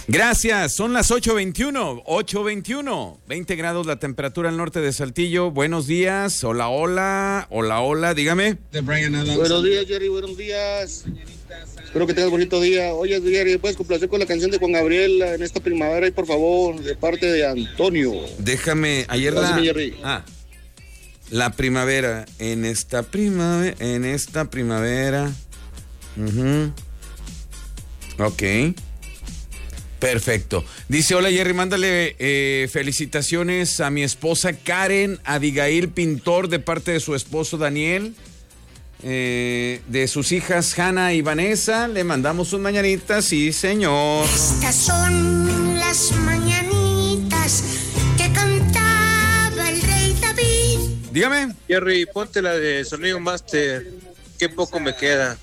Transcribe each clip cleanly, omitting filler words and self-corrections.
Gracias, son las 8:21, 20 grados la temperatura al norte de Saltillo. Buenos días, hola, dígame. Buenos días, Jerry, buenos días. Espero que tengas bonito día. Oye, Jerry, ¿puedes complacer con la canción de Juan Gabriel en esta primavera y por favor, de parte de Antonio? Déjame, ayer la primavera, en esta primavera. Ok. Perfecto. Dice, hola Jerry, mándale felicitaciones a mi esposa Karen Abigail Pintor de parte de su esposo Daniel, de sus hijas Hanna y Vanessa. Le mandamos un mañanitas, sí señor. Estas son las mañanitas que cantaba el rey David. Dígame. Jerry, ponte la de Sonido Master. Qué poco me queda.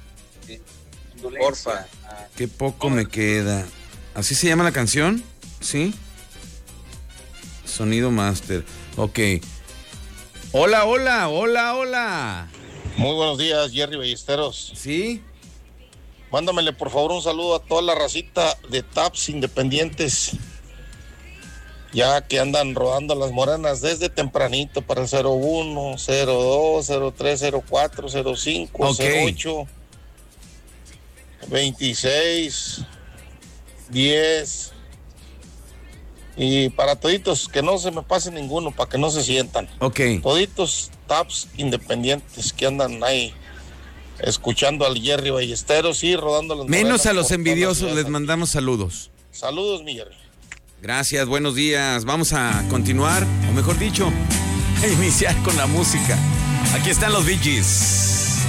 Porfa. Qué poco me queda. ¿Así se llama la canción? ¿Sí? Sonido Master. Ok. Hola. Muy buenos días, Jerry Ballesteros. ¿Sí? Mándamele, por favor, un saludo a toda la racita de Taps Independientes, ya que andan rodando las moranas desde tempranito para el 01, 02, 03, 04, 05, okay. 08, 26... 10 y para toditos, que no se me pase ninguno, para que no se sientan. Ok. Toditos Taps Independientes que andan ahí escuchando al Jerry Ballesteros y rodando las menos a los envidiosos les mandamos saludos. Saludos, mi Jerry. Gracias, buenos días. Vamos a continuar, o mejor dicho, a iniciar con la música. Aquí están los Bee Gees.